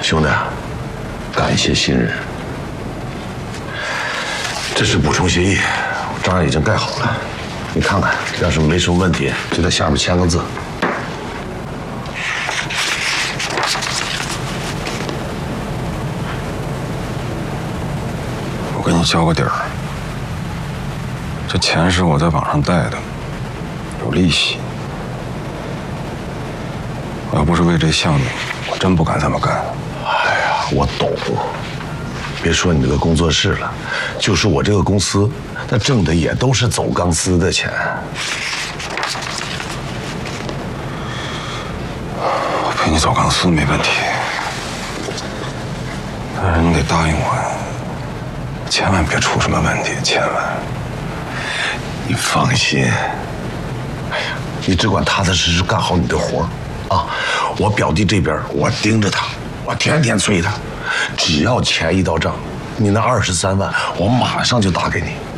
兄弟，感谢信任。这是补充协议，章已经盖好了，你看看，要是没什么问题，就在下面签个字。 我给你交个底儿，这钱是我在网上贷的，有利息。我要不是为这项目，我真不敢这么干。 哎呀，我懂。别说你这个工作室了，就是我这个公司，那挣的也都是走钢丝的钱。 我陪你走钢丝没问题，但是你得答应我，千万别出什么问题，千万。 你放心。哎呀，你只管踏踏实实干好你的活儿啊！我表弟这边我盯着他，我天天催他，只要钱一到账，你那23万我马上就打给你。